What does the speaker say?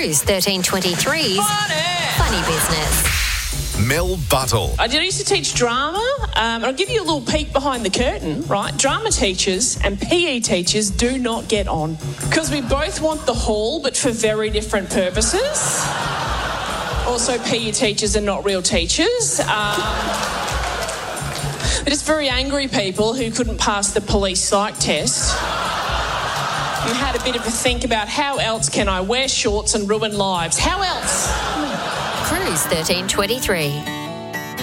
Cruise 1323's Funny Business. Mel Buttle. I used to teach drama, and I'll give you a little peek behind the curtain, right? Drama teachers and PE teachers do not get on because we both want the hall, but for very different purposes. Also, PE teachers are not real teachers. They're just very angry people who couldn't pass the police psych test and had a bit of a think about how else can I wear shorts and ruin lives? How else? Cruise 1323.